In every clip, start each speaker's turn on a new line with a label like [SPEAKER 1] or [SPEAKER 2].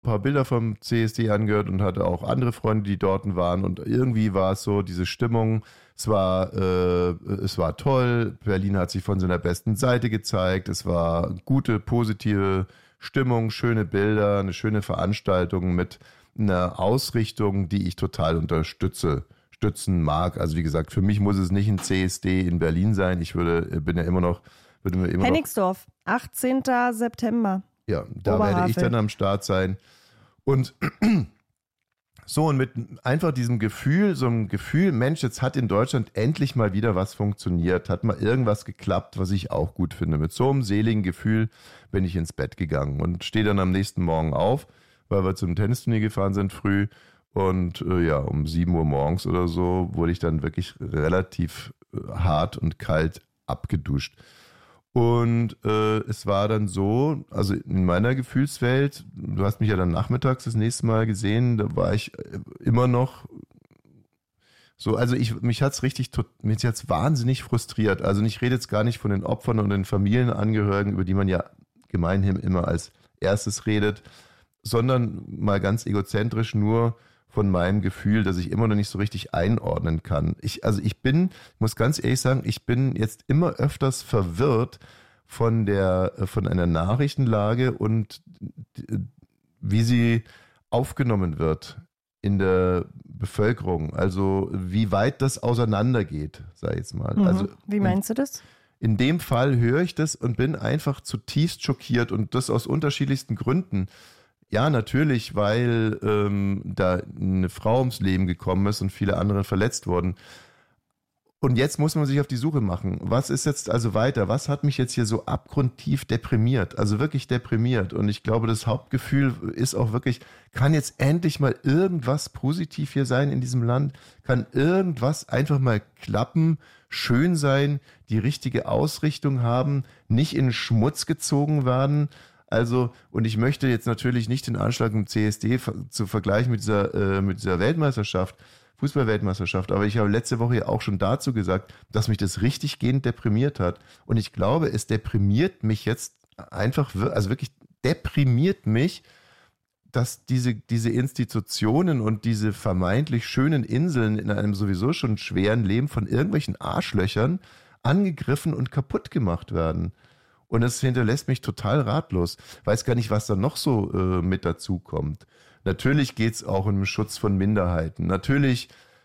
[SPEAKER 1] ein paar Bilder vom CSD angehört und hatte auch andere Freunde, die dort waren. Und irgendwie war es so, diese Stimmung, es war toll. Berlin hat sich von seiner besten Seite gezeigt. Es war gute, positive Stimmung, schöne Bilder, eine schöne Veranstaltung mit einer Ausrichtung, die ich total stützen mag. Also wie gesagt, für mich muss es nicht ein CSD in Berlin sein. Bin ja immer noch, würde mir immer noch,
[SPEAKER 2] Hennigsdorf, 18. September.
[SPEAKER 1] ja, da werde ich dann am Start sein. Und so, und mit einfach diesem Gefühl, Mensch, jetzt hat in Deutschland endlich mal wieder was funktioniert, hat mal irgendwas geklappt, was ich auch gut finde. Mit so einem seligen Gefühl bin ich ins Bett gegangen und stehe dann am nächsten Morgen auf, weil wir zum Tennisturnier gefahren sind früh. Und um 7 Uhr morgens oder so wurde ich dann wirklich relativ hart und kalt abgeduscht. Und es war dann so, also in meiner Gefühlswelt, du hast mich ja dann nachmittags das nächste Mal gesehen, da war ich immer noch so, also mich hat's wahnsinnig frustriert. Also ich rede jetzt gar nicht von den Opfern und den Familienangehörigen, über die man ja gemeinhin immer als erstes redet, sondern mal ganz egozentrisch nur von meinem Gefühl, dass ich immer noch nicht so richtig einordnen kann. Ich muss ganz ehrlich sagen, ich bin jetzt immer öfters verwirrt von einer Nachrichtenlage und wie sie aufgenommen wird in der Bevölkerung. Also wie weit das auseinandergeht, sag ich jetzt mal.
[SPEAKER 2] Mhm.
[SPEAKER 1] Also,
[SPEAKER 2] wie meinst du das?
[SPEAKER 1] In dem Fall höre ich das und bin einfach zutiefst schockiert und das aus unterschiedlichsten Gründen. Ja, natürlich, weil da eine Frau ums Leben gekommen ist und viele andere verletzt wurden. Und jetzt muss man sich auf die Suche machen. Was ist jetzt also weiter? Was hat mich jetzt hier so abgrundtief deprimiert? Also wirklich deprimiert. Und ich glaube, das Hauptgefühl ist auch wirklich, kann jetzt endlich mal irgendwas positiv hier sein in diesem Land? Kann irgendwas einfach mal klappen, schön sein, die richtige Ausrichtung haben, nicht in den Schmutz gezogen werden? Also, und ich möchte jetzt natürlich nicht den Anschlag im CSD zu vergleichen mit dieser Weltmeisterschaft, Fußball-Weltmeisterschaft, aber ich habe letzte Woche ja auch schon dazu gesagt, dass mich das richtig gehend deprimiert hat. Und ich glaube, es deprimiert mich jetzt einfach, also wirklich deprimiert mich, dass diese Institutionen und diese vermeintlich schönen Inseln in einem sowieso schon schweren Leben von irgendwelchen Arschlöchern angegriffen und kaputt gemacht werden. Und das hinterlässt mich total ratlos. Weiß gar nicht, was da noch so mit dazu kommt. Natürlich geht's auch um den Schutz von Minderheiten. Natürlich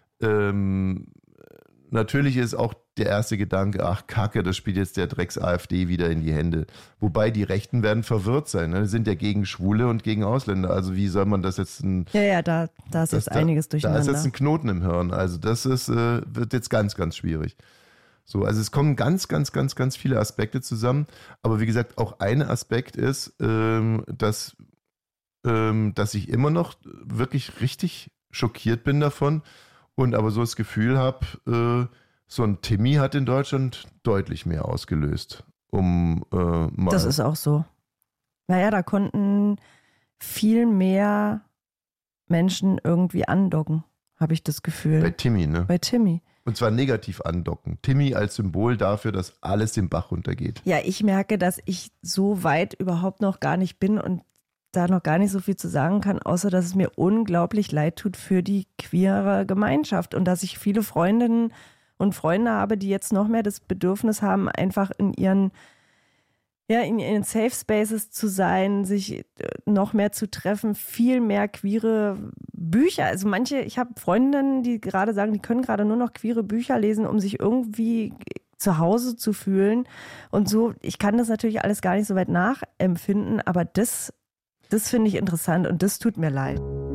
[SPEAKER 1] ist auch der erste Gedanke, ach Kacke, das spielt jetzt der Drecks-AfD wieder in die Hände. Wobei die Rechten werden verwirrt sein. Ne? Die sind ja gegen Schwule und gegen Ausländer. Also wie soll man das jetzt...
[SPEAKER 2] Da ist jetzt einiges durcheinander.
[SPEAKER 1] Da ist jetzt ein Knoten im Hirn. Also das wird jetzt ganz, ganz schwierig. So, also es kommen ganz, ganz, ganz, ganz viele Aspekte zusammen. Aber wie gesagt, auch ein Aspekt ist, dass ich immer noch wirklich richtig schockiert bin davon und aber so das Gefühl habe, so ein Timmy hat in Deutschland deutlich mehr ausgelöst.
[SPEAKER 2] Das ist auch so. Naja, da konnten viel mehr Menschen irgendwie andocken, habe ich das Gefühl.
[SPEAKER 1] Bei Timmy, ne?
[SPEAKER 2] Bei Timmy.
[SPEAKER 1] Und zwar negativ andocken. Timmy als Symbol dafür, dass alles den Bach runtergeht.
[SPEAKER 2] Ja, ich merke, dass ich so weit überhaupt noch gar nicht bin und da noch gar nicht so viel zu sagen kann, außer dass es mir unglaublich leid tut für die queere Gemeinschaft und dass ich viele Freundinnen und Freunde habe, die jetzt noch mehr das Bedürfnis haben, einfach in ihren Safe Spaces zu sein, sich noch mehr zu treffen, viel mehr queere Bücher. Also ich habe Freundinnen, die gerade sagen, die können gerade nur noch queere Bücher lesen, um sich irgendwie zu Hause zu fühlen. Und so, ich kann das natürlich alles gar nicht so weit nachempfinden, aber das finde ich interessant und das tut mir leid.